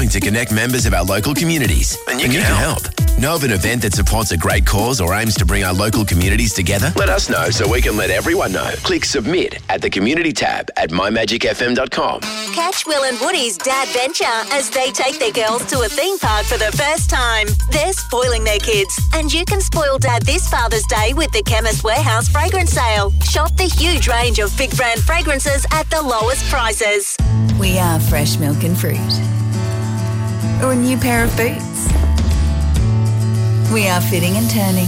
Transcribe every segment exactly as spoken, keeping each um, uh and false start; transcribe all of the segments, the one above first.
helping to connect members of our local communities. And you, and can, you help. can help. Know of an event that supports a great cause or aims to bring our local communities together? Let us know so we can let everyone know. Click submit at the community tab at my magic f m dot com. Catch Will and Woody's Dad Venture as they take their girls to a theme park for the first time. They're spoiling their kids, and you can spoil Dad this Father's Day with the Chemist Warehouse fragrance sale. Shop the huge range of big brand fragrances at the lowest prices. We are fresh milk and fruit. Or a new pair of boots. We are fitting and turning.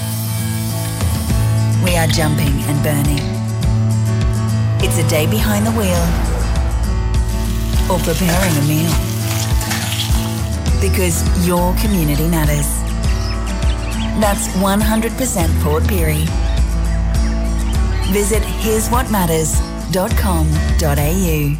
We are jumping and burning. It's a day behind the wheel. Or preparing a meal. Because your community matters. That's one hundred percent Port Pirie. Visit here's what matters dot com dot a u.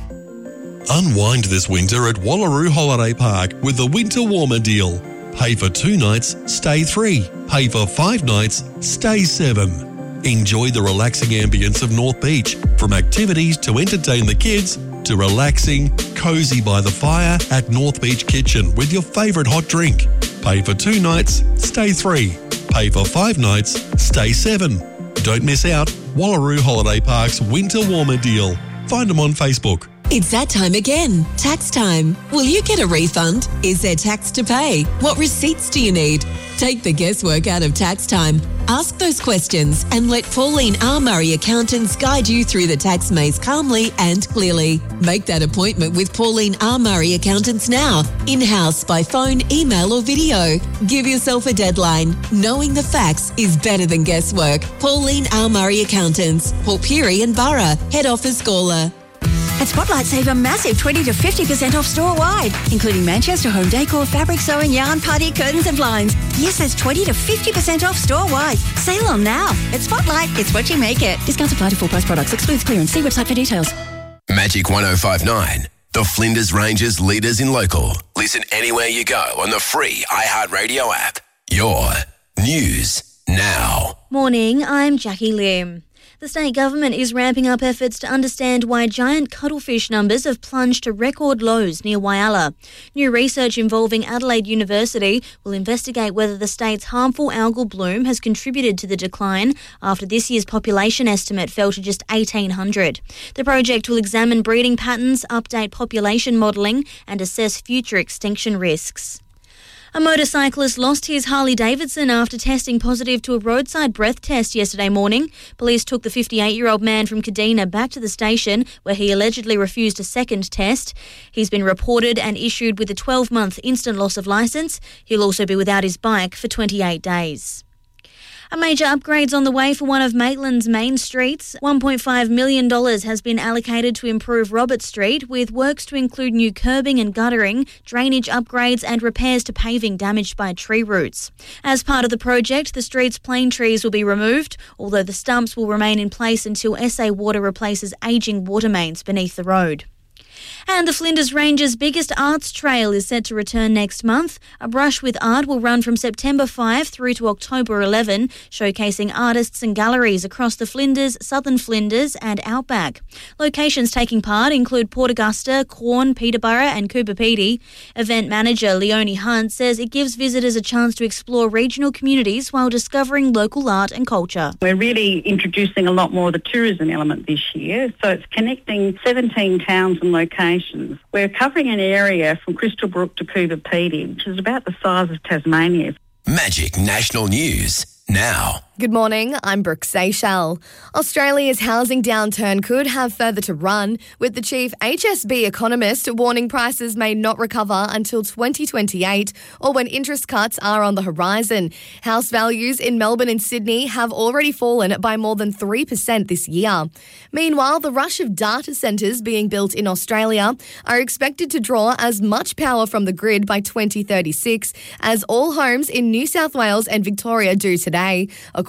Unwind this winter at Wallaroo Holiday Park with the Winter Warmer deal. Pay for two nights, stay three. Pay for five nights, stay seven. Enjoy the relaxing ambience of North Beach, from activities to entertain the kids to relaxing, cosy by the fire at North Beach Kitchen with your favourite hot drink. Pay for two nights, stay three. Pay for five nights, stay seven. Don't miss out. Wallaroo Holiday Park's Winter Warmer deal. Find them on Facebook. It's that time again. Tax time. Will you get a refund? Is there tax to pay? What receipts do you need? Take the guesswork out of tax time. Ask those questions and let Pauline R. Murray Accountants guide you through the tax maze calmly and clearly. Make that appointment with Pauline R. Murray Accountants now, in-house, by phone, email or video. Give yourself a deadline. Knowing the facts is better than guesswork. Pauline R. Murray Accountants, Port Pirie and Borough, Head Office Gawler. At Spotlight, save a massive twenty to fifty percent off store-wide, including Manchester home decor, fabric sewing, yarn, party, curtains and blinds. Yes, that's twenty to fifty percent off store-wide. Sale on now. At Spotlight, it's what you make it. Discounts apply to full-price products. Excludes clearance. See website for details. Magic one oh five nine, the Flinders Ranges leaders in local. Listen anywhere you go on the free iHeartRadio app. Your news now. Morning, I'm Jackie Lim. The state government is ramping up efforts to understand why giant cuttlefish numbers have plunged to record lows near Whyalla. New research involving Adelaide University will investigate whether the state's harmful algal bloom has contributed to the decline after this year's population estimate fell to just eighteen hundred. The project will examine breeding patterns, update population modelling and assess future extinction risks. A motorcyclist lost his Harley-Davidson after testing positive to a roadside breath test yesterday morning. Police took the fifty-eight-year-old man from Kadina back to the station where he allegedly refused a second test. He's been reported and issued with a twelve-month instant loss of licence. He'll also be without his bike for twenty-eight days. A major upgrade's on the way for one of Maitland's main streets. one point five million dollars has been allocated to improve Robert Street, with works to include new curbing and guttering, drainage upgrades and repairs to paving damaged by tree roots. As part of the project, the street's plane trees will be removed, although the stumps will remain in place until S A Water replaces ageing water mains beneath the road. And the Flinders Ranges' biggest arts trail is set to return next month. A Brush with Art will run from September fifth through to October eleventh, showcasing artists and galleries across the Flinders, Southern Flinders and Outback. Locations taking part include Port Augusta, Quorn, Peterborough and Coober Pedy. Event manager Leonie Hunt says it gives visitors a chance to explore regional communities while discovering local art and culture. We're really introducing a lot more of the tourism element this year, so it's connecting seventeen towns and locations. We're covering an area from Crystal Brook to Coober Pedy, which is about the size of Tasmania. Magic National News now. Good morning, I'm Brooke Seychelles. Australia's housing downturn could have further to run, with the chief H S B economist warning prices may not recover until twenty twenty-eight or when interest cuts are on the horizon. House values in Melbourne and Sydney have already fallen by more than three percent this year. Meanwhile, the rush of data centres being built in Australia are expected to draw as much power from the grid by twenty thirty-six as all homes in New South Wales and Victoria do today, according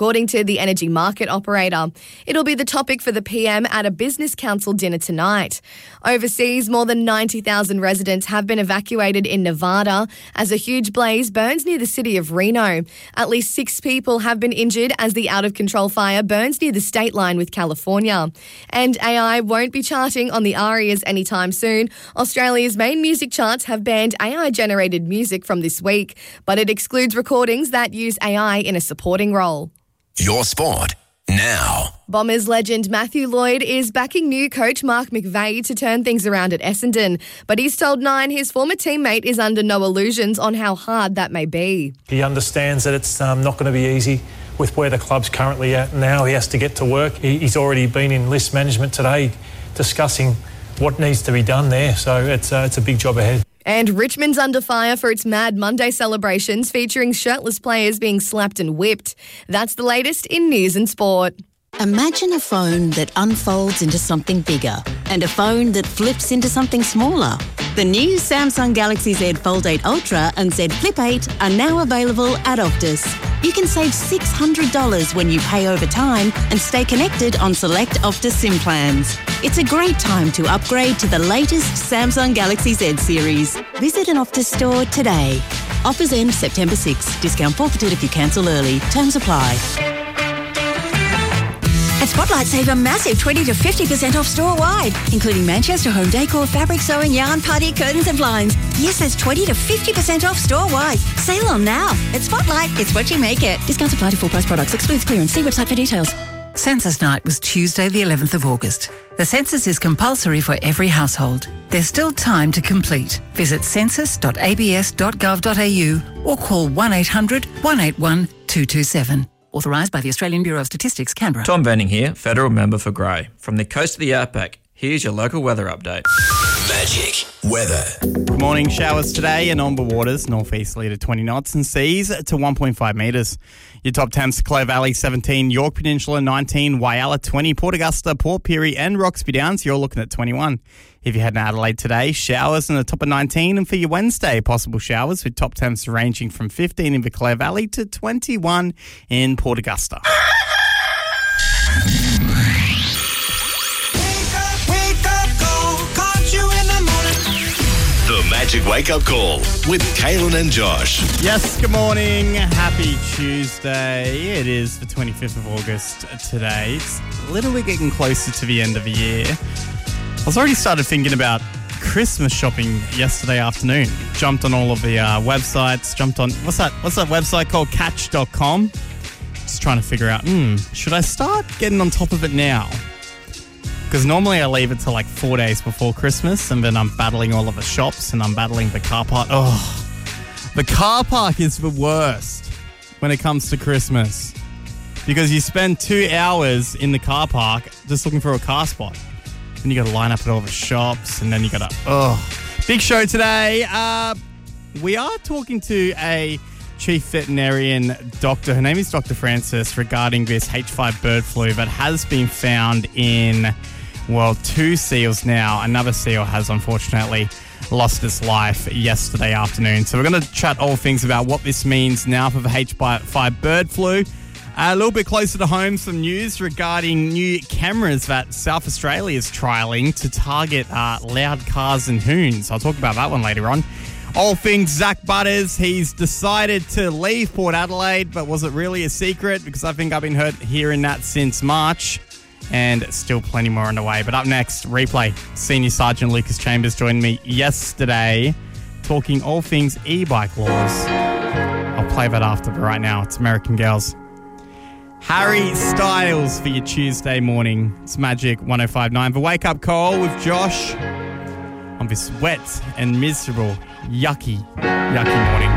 according to the energy market operator. It'll be the topic for the P M at a business council dinner tonight. Overseas, more than ninety thousand residents have been evacuated in Nevada as a huge blaze burns near the city of Reno. At least six people have been injured as the out-of-control fire burns near the state line with California. And A I won't be charting on the ARIAs anytime soon. Australia's main music charts have banned A I-generated music from this week, but it excludes recordings that use A I in a supporting role. Your sport now. Bombers legend Matthew Lloyd is backing new coach Mark McVeigh to turn things around at Essendon, but he's told Nine his former teammate is under no illusions on how hard that may be. He understands that it's um, not going to be easy with where the club's currently at now. He has to get to work. He, he's already been in list management today discussing what needs to be done there, so it's, uh, it's a big job ahead. And Richmond's under fire for its Mad Monday celebrations featuring shirtless players being slapped and whipped. That's the latest in news and sport. Imagine a phone that unfolds into something bigger and a phone that flips into something smaller. The new Samsung Galaxy Z Fold eight Ultra and Z Flip eight are now available at Optus. You can save six hundred dollars when you pay over time and stay connected on select Optus SIM plans. It's a great time to upgrade to the latest Samsung Galaxy Z series. Visit an Optus store today. Offers end September sixth. Discount forfeited if you cancel early. Terms apply. At Spotlight, save a massive twenty to fifty percent off store-wide, including Manchester home decor, fabric sewing, yarn, party, curtains and blinds. Yes, that's twenty to fifty percent off store-wide. Sale on now. At Spotlight, it's what you make it. Discounts apply to full-price products. Excludes clearance. See website for details. Census night was Tuesday the eleventh of August. The census is compulsory for every household. There's still time to complete. Visit census dot a b s dot gov dot a u or call one eight hundred, one eight one, two two seven. Authorised by the Australian Bureau of Statistics, Canberra. Tom Venning here, Federal Member for Grey. From the coast of the outback, here's your local weather update. Magic weather. Good morning. Showers today in Omba waters, northeasterly to twenty knots and seas to one point five metres. Your top temps, Clover Valley seventeen, York Peninsula nineteen, Whyalla twenty, Port Augusta, Port Pirie and Roxby Downs, you're looking at twenty-one. If you head to Adelaide today, showers in the top of nineteen, and for your Wednesday, possible showers with top temps ranging from fifteen in the Clare Valley to twenty-one in Port Augusta. The Magic Wake Up Call with Kaylin and Josh. Yes, good morning. Happy Tuesday. It is the twenty-fifth of August today. It's a little bit getting closer to the end of the year. I was already started thinking about Christmas shopping yesterday afternoon. Jumped on all of the uh, websites, jumped on, what's that What's that website called? Catch dot com. Just trying to figure out, hmm, should I start getting on top of it now? Because normally I leave it till like four days before Christmas and then I'm battling all of the shops and I'm battling the car park. Oh, the car park is the worst when it comes to Christmas. Because you spend two hours in the car park just looking for a car spot. Then you got to line up at all the shops, and then you got to, oh. Big show today. Uh, we are talking to a chief veterinarian doctor. Her name is Doctor Francis, regarding this H five bird flu that has been found in, well, two seals now. Another seal has unfortunately lost its life yesterday afternoon. So we're going to chat all things about what this means now for the H five bird flu. Uh, a little bit closer to home, some news regarding new cameras that South Australia is trialling to target uh, loud cars and hoons. I'll talk about that one later on. All things Zach Butters. He's decided to leave Port Adelaide, but was it really a secret? Because I think I've been heard hearing that since March, and still plenty more on the way. But up next, replay. Senior Sergeant Lucas Chambers joined me yesterday talking all things e-bike laws. I'll play that after, but right now it's American Girls. Harry Styles for your Tuesday morning. It's Magic one oh five point nine. The Wake Up Call with Josh on this wet and miserable, yucky, yucky morning.